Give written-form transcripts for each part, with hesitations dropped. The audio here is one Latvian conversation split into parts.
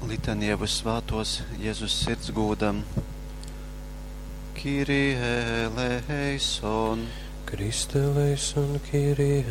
Litanievu svātos Jēzus sirds gūdam. Kyrie eleison, Kriste eleison, Kyrie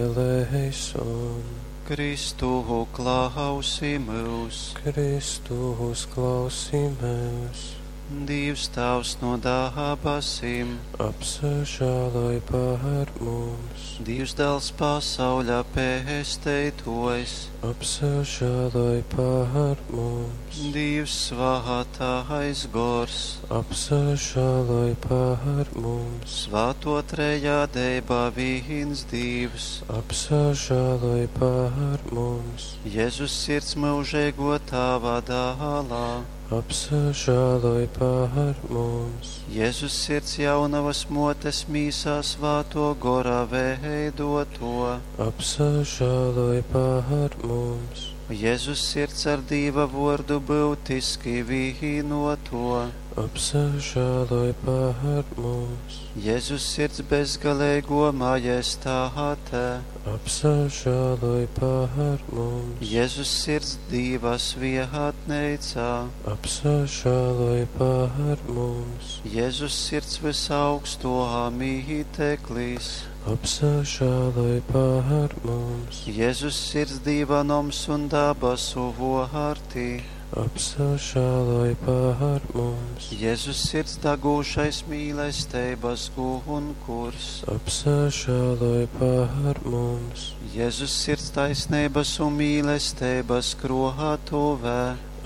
eleison. Kristu klausi mūs, Kristus klausī mēs, Dievs Tavs no dābasim, apsažāloj par mums, Dievs Dēls pasauļā pēsteitojs, apsažāloj par mums, Dievs svātais gors, apsažāloj par mums, svāto trejādībā viens Dievs, apsažāloj par mums, Jēzus sirds mūžēgo Tavā dālā, apsažāloj par mums, Jēzus sirds jaunavas motes mīsā svāto gorā veidoto, apsažāloj par mums, Jēzus sirds ar Dieva vordu būtiski vīnoto, apsažāloj par mums, Jēzus sirds bezgalīgo majestāte, apsažāloj par mums, Jēzus sirds Dievas vietneica, apsažāloj par mums, Jēzus sirds visaugsto mīteklis, apsažāloj par mums, Jēzus sirds divanoms un dabasu vārtī, apsažāloj par mums, Jēzus sirds dagūšais mīlestības gunkurs, apsažāloj par mums, Jēzus sirds taisnības un mīlestības krohatuvē,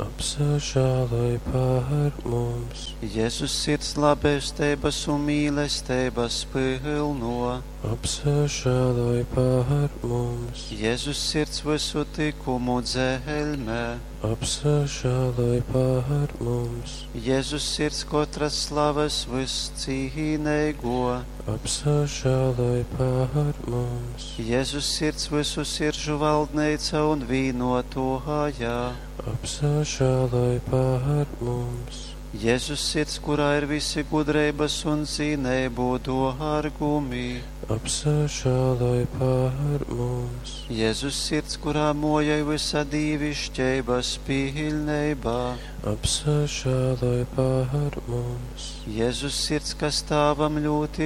apsažāloj par mums, Jēzus sirds labestības un mīlestības pilno, apsažāloj par mums, Jēzus sirds visu tikumu dzelmē, apsažāloj par mums, Jēzus sirds katras slavas viscīneigo, apsažāloj par mums, Jēzus sirds visu sirdžu valdneica un vīnotojā, apsažāloj par mums, Jēzus sirds, kurā ir visi gudrības un zinību dārgumi, apsažāloj par mums, Jēzus sirds, kurā mojai visa dīvišķības pilnībā, apsažāloj par mums, Jēzus sirds, kas Tavam ļoti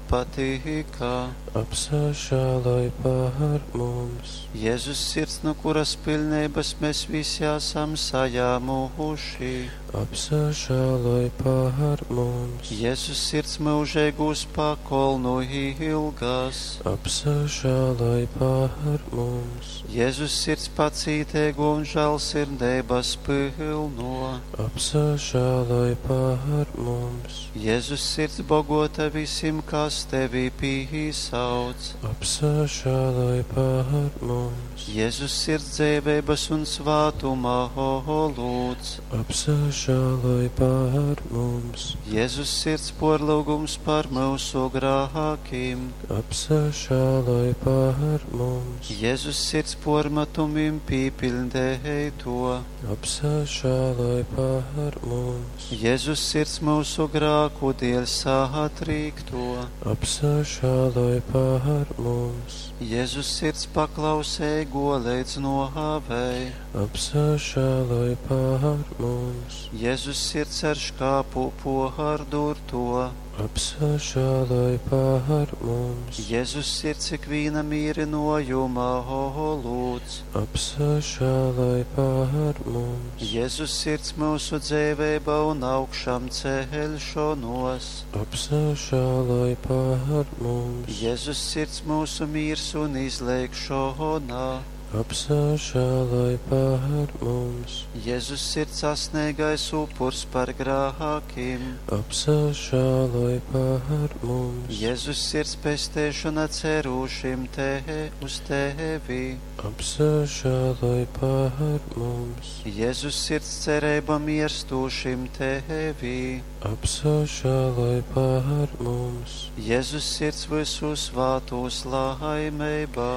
patīkā, apsažāloj par mums, Jēzus sirds, no kuras pilnības mēs visi esam sajāmuši, apsažāloj par mums, Jēzus sirds mūžēgus pakolnu ilgas, apsažāloj par mums, Jēzus sirds pacītēgu un žēlsirdības pilno, apsažāloj par mums, Jēzus sirds bogota visiem, kas Tevi pīsauc, apsažāloj par mums, Jēzus sirds dzēvības un svātumā lūdz, apsažāloj par mums, Jēzus sirds porlūgums par mūsu grākiem, apsažāloj par mums, Jēzus sirds pormatumim pīpildēto, apsažāloj par mums, Jēzus sirds mūsu grāku dēļ sātrīkto, apsažāloj par mums, Jēzus sirds paklausēgo līdz nohāvei, apsažāloj par mums, Jēzus sirds ar škāpu pohardurto, apsažāloj par mums, Jēzus sirds ikvīna mīrinojumā lūdz, apsažāloj par mums, Jēzus sirds mūsu dzēvēba un augšām ceļšanos, apsažāloj par mums, Jēzus sirds mūsu mīrs un izlēkšanā, apsažāloj par mums, Jēzus sirds asnēgais upurs par grākiem, apsažāloj par mums, Jēzus sirds pestēšana cerūšim uz Tevi, apsažāloj par mums, Jēzus sirds cerēba mirstūšim Tevi, apsažāloj par mums, Jēzus sirds visu svātos laimībā,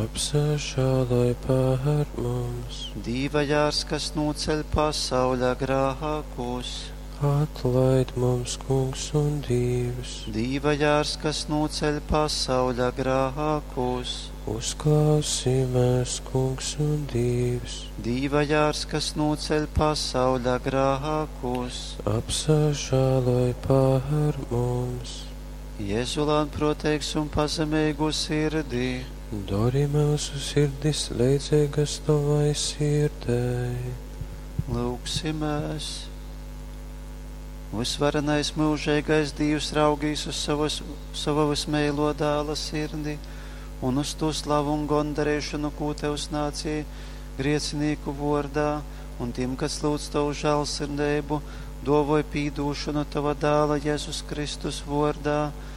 apsažāloj par mums, Dīva jārs, kas noceļ pasauļa grākus, atlaid mums, kungs un Dievs, Dīva jārs, kas noceļ pasauļa grākus, Uzklausī mēs, kungs un Dievs, Dīvajārs, kas nūceļ pasauļa grākus, apsažāloj pār mums. Jēzulān proteiks un pazemīgu sirdī, Dori mūsu sirdis leidzīgas tavai sirdei. lūksimies. Visvarenais mūžīgais Dievs raugīs uz savu vismīlo dēla sirdi un uz to slavu un gondarēšanu, ko tevs nācija griecinīku vārdā, un tiem, kas lūdz tavu žēlsirdību, dāvāj pīdūšanu tava dēla Jēzus Kristus vārdā,